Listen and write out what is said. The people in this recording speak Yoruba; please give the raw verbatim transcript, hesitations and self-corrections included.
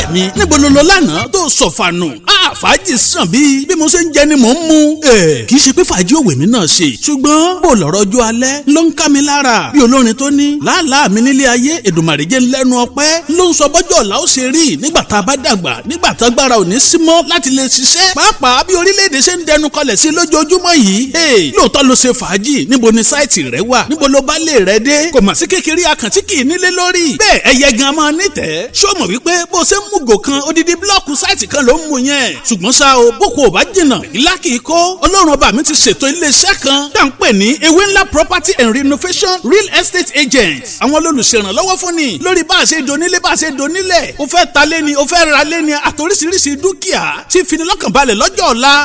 ọ̀rẹ́ mi níbo ló lọ lánàá tó sọ̀fànù? Fàájì sàn bí bí mo ṣe ń jẹ ni mò ń mu. Kì í ṣe pé fàájì òwe mi náà ṣe ṣùgbọ́n bó lọ́rọ̀ ọjọ́ alẹ́ ló ń ká mi lára bí olórin tó ní làálàá mi nílé ayé Èdùmàrè jẹ́ lẹ́nu ọpẹ́ ló ń sọ bọ́jọ́ ọ̀la ó ṣe rí nígbà tá a bá dàgbà nígbà tá agbára ò ní sí mọ́ láti lè ṣiṣẹ́ pàápàá bí orílẹ̀-èdè ṣe ń dẹnu kọlẹ̀ sí lójoojúmọ́ yìí. Lóòótọ́ ló ṣe fàájì níbo ni sáìtì rẹ wà níbo ló bá lè rẹ dé kò mà sí kékeré àkàntí kì í nílé lórí bẹ́ẹ̀ ẹyẹ gan máa nítẹ̀ẹ́ ṣó mọ̀ wípé bó ṣe ń mú gò kan odidi blọ́ọ̀kù sáìtì kan ló ń mu yẹn ṣùgbọ́n ṣá o boko ò bá jìnnà ìlà kì í kó ọlọ́run ọba mi ti ṣètò iléeṣẹ́ kan tá à ń pè ní ewé ńlá property and renovation real estate agent àwọn olùṣèrànlọ́wọ́ fún ni lórí bá a ṣe donílé bá a ṣe donílẹ̀ o fẹ́ ta lé ni o fẹ́ ra lé ni àtòríṣiríṣi dúkìá tí finilọ́kànbalẹ̀ lọ́jọ́ ọ̀la